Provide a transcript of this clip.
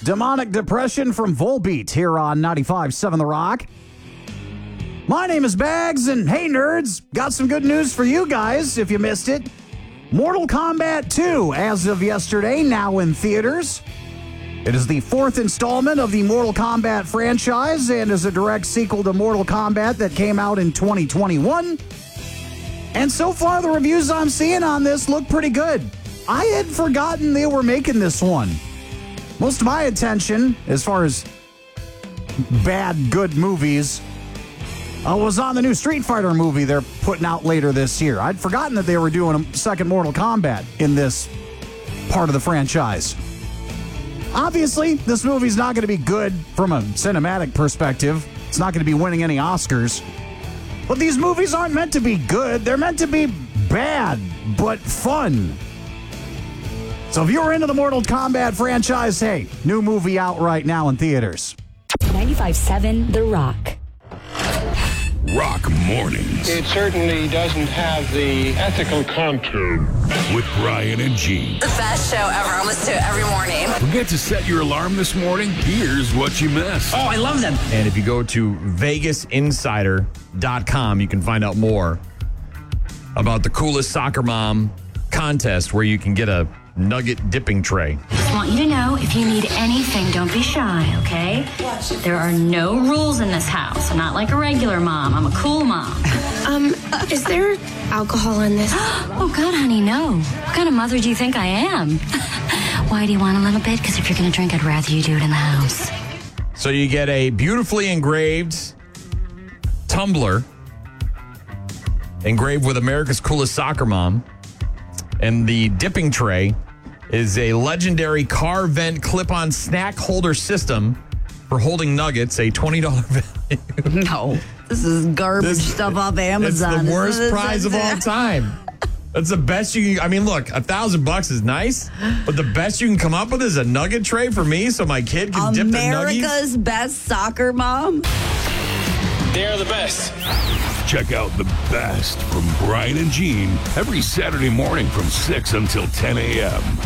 Demonic Depression from Volbeat here on 95.7 The Rock. My name is Bags, and hey, nerds, got some good news for you guys if you missed it. Mortal Kombat 2, as of yesterday, now in theaters. It is the fourth installment of the Mortal Kombat franchise and is a direct sequel to Mortal Kombat that came out in 2021. And so far, the reviews I'm seeing on this look pretty good. I had forgotten they were making this one. Most of my attention, as far as bad, good movies, was on the new Street Fighter movie they're putting out later this year. I'd forgotten that they were doing a second Mortal Kombat in this part of the franchise. Obviously, this movie's not going to be good from a cinematic perspective. It's not going to be winning any Oscars. But these movies aren't meant to be good. They're meant to be bad, but fun. So if you're into the Mortal Kombat franchise, hey, new movie out right now in theaters. 95.7 The Rock. Rock Mornings. It certainly doesn't have the ethical contour. With Brian and Gene. The best show ever. I listen to it every morning. Forget to set your alarm this morning? Here's what you missed. Oh, I love them. And if you go to VegasInsider.com, you can find out more about the coolest soccer mom contest where you can get a nugget dipping tray. Just want you to know, if you need anything, don't be shy, okay? There are no rules in this house. I'm not like a regular mom. I'm a cool mom. Is there alcohol in this? Oh, God, honey, no. What kind of mother do you think I am? Why do you want a little bit? Because if you're going to drink, I'd rather you do it in the house. So you get a beautifully engraved tumbler engraved with America's coolest soccer mom. And the dipping tray is a legendary car vent clip-on snack holder system for holding nuggets, a $20 value. No, this is garbage stuff off Amazon. It's the worst prize of all time. That's the best you can. I mean, look, $1,000 is nice, but the best you can come up with is a nugget tray for me so my kid can dip their nuggies. America's best soccer mom. They're the best. Check out the best from Brian and Gene every Saturday morning from 6 until 10 a.m.